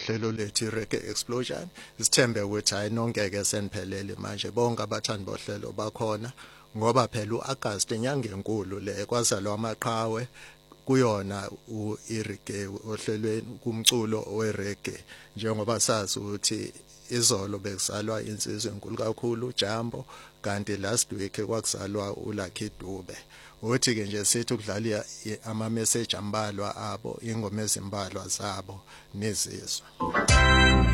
uhlelo lethu Reggae Explosion. Sithembe ukuthi hayi nonke ke seniphelele manje bonke abathandi bohlelo bakhona ngoba phela uAugust inyanga enkulu le kwazalwa amaqhawe kuyona uReggae ohlelweni kumculo wereggae njengoba sazi ukuthi izolo bekuzalwa insizwe enkulu kakhulu Jambo kanti last week kwakuzalwa uLucky Dube. Uthi ke nje sithi ukudlala ama message ambalwa abo ingoma ezimbalwa zabo nezizwe.